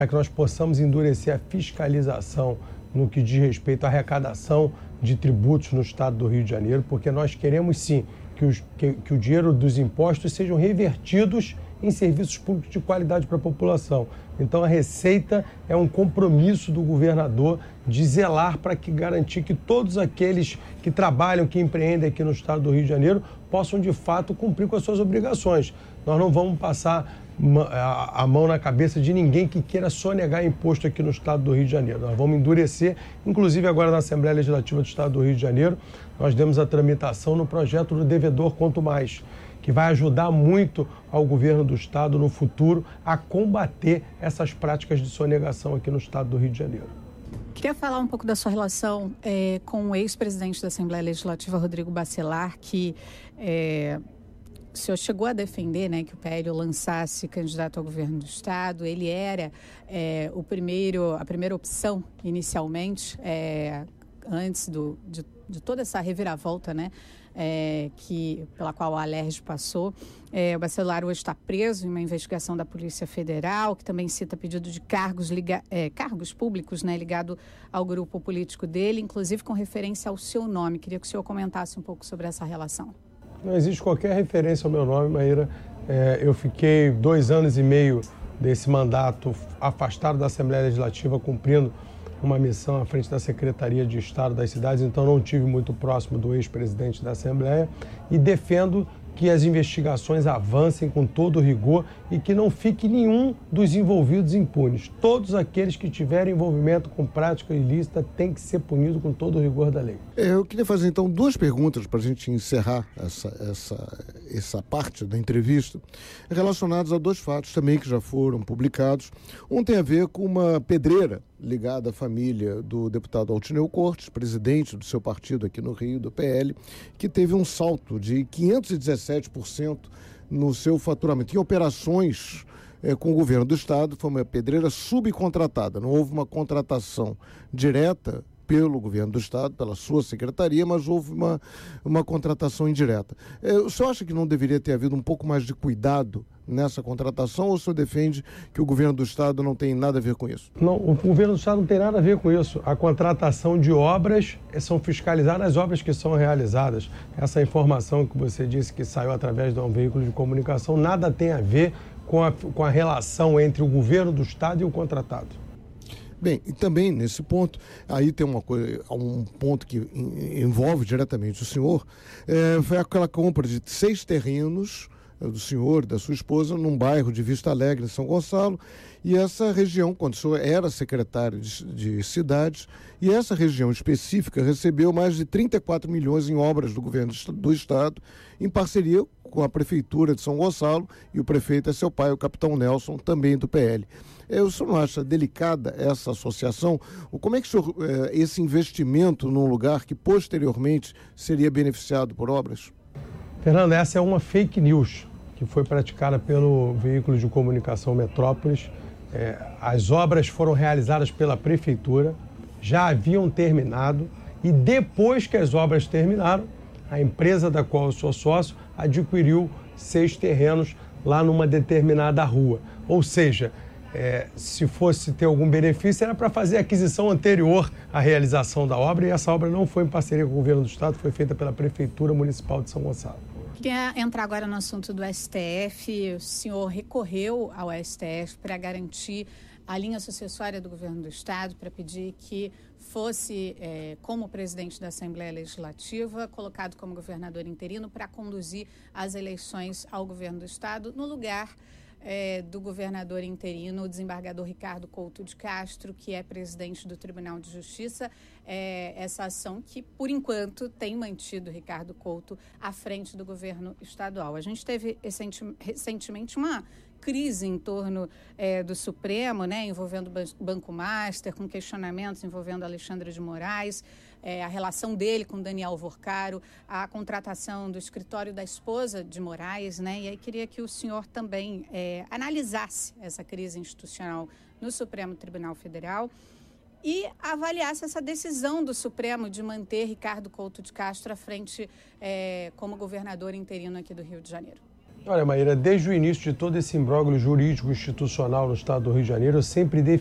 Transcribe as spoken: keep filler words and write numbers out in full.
É que nós possamos endurecer a fiscalização no que diz respeito à arrecadação de tributos no estado do Rio de Janeiro, porque nós queremos sim que, os, que, que o dinheiro dos impostos sejam revertidos em serviços públicos de qualidade para a população. Então a Receita é um compromisso do governador de zelar para que garantir que todos aqueles que trabalham, que empreendem aqui no estado do Rio de Janeiro possam de fato cumprir com as suas obrigações. Nós não vamos passar a mão na cabeça de ninguém que queira sonegar imposto aqui no estado do Rio de Janeiro. Nós vamos endurecer, inclusive agora na Assembleia Legislativa do estado do Rio de Janeiro, nós demos a tramitação no projeto do Devedor Quanto Mais, que vai ajudar muito ao governo do estado no futuro a combater essas práticas de sonegação aqui no estado do Rio de Janeiro. Queria falar um pouco da sua relação é, com o ex-presidente da Assembleia Legislativa, Rodrigo Bacelar, que é, o senhor chegou a defender, né, que o P L lançasse candidato ao governo do estado. Ele era é, o primeiro, a primeira opção inicialmente, é, antes do, de, de toda essa reviravolta, né, é, que, pela qual a Alerj passou. É, o Bacelar hoje está preso em uma investigação da Polícia Federal, que também cita pedido de cargos, liga, é, cargos públicos, né, ligado ao grupo político dele, inclusive com referência ao seu nome. Queria que o senhor comentasse um pouco sobre essa relação. Não existe qualquer referência ao meu nome, Maíra. É, eu fiquei dois anos e meio desse mandato afastado da Assembleia Legislativa, cumprindo uma missão à frente da Secretaria de Estado das Cidades, então não tive muito próximo do ex-presidente da Assembleia e defendo que as investigações avancem com todo o rigor e que não fique nenhum dos envolvidos impunes. Todos aqueles que tiverem envolvimento com prática ilícita têm que ser punidos com todo o rigor da lei. Eu queria fazer então duas perguntas para a gente encerrar essa, essa, essa parte da entrevista, relacionadas a dois fatos também que já foram publicados. Um tem a ver com uma pedreira ligada à família do deputado Altineu Cortes, presidente do seu partido aqui no Rio, do P L, que teve um salto de quinhentos e dezessete por cento no seu faturamento. Em operações é, com o governo do estado, foi uma pedreira subcontratada, não houve uma contratação direta pelo governo do estado, pela sua secretaria, mas houve uma, uma contratação indireta. É, o senhor acha que não deveria ter havido um pouco mais de cuidado nessa contratação, ou o senhor defende que o governo do estado não tem nada a ver com isso? Não, o governo do estado não tem nada a ver com isso. A contratação de obras são fiscalizadas as obras que são realizadas. Essa informação que você disse que saiu através de um veículo de comunicação nada tem a ver com a, com a relação entre o governo do estado e o contratado. Bem, e também nesse ponto, aí tem uma coisa, um ponto que envolve diretamente o senhor, é, foi aquela compra de seis terrenos do senhor, da sua esposa, num bairro de Vista Alegre, em São Gonçalo, e essa região, quando o senhor era secretário de, de cidades, e essa região específica recebeu mais de trinta e quatro milhões em obras do governo do estado, em parceria com a prefeitura de São Gonçalo, e o prefeito é seu pai, o capitão Nelson, também do P L. É, o senhor não acha delicada essa associação? Como é que o senhor, é, esse investimento num lugar que posteriormente seria beneficiado por obras? Fernando, essa é uma fake news que foi praticada pelo veículo de comunicação Metrópolis. É, as obras foram realizadas pela prefeitura, já haviam terminado, e depois que as obras terminaram, a empresa da qual eu sou sócio adquiriu seis terrenos lá numa determinada rua. Ou seja, é, se fosse ter algum benefício, era para fazer a aquisição anterior à realização da obra, e essa obra não foi em parceria com o governo do estado, foi feita pela Prefeitura Municipal de São Gonçalo. Queria entrar agora no assunto do S T F. O senhor recorreu ao S T F para garantir a linha sucessória do governo do estado, para pedir que fosse, é, como presidente da Assembleia Legislativa, colocado como governador interino para conduzir as eleições ao governo do estado, no lugar É, do governador interino, o desembargador Ricardo Couto de Castro, que é presidente do Tribunal de Justiça. É, essa ação que, por enquanto, tem mantido Ricardo Couto à frente do governo estadual. A gente teve recentemente uma crise em torno é, do Supremo, né, envolvendo o Banco Master, com questionamentos envolvendo Alexandre de Moraes, é, a relação dele com Daniel Vorcaro, a contratação do escritório da esposa de Moraes, né, e aí queria que o senhor também é, analisasse essa crise institucional no Supremo Tribunal Federal e avaliasse essa decisão do Supremo de manter Ricardo Couto de Castro à frente é, como governador interino aqui do Rio de Janeiro. Olha, Maíra, desde o início de todo esse imbróglio jurídico institucional no estado do Rio de Janeiro, eu sempre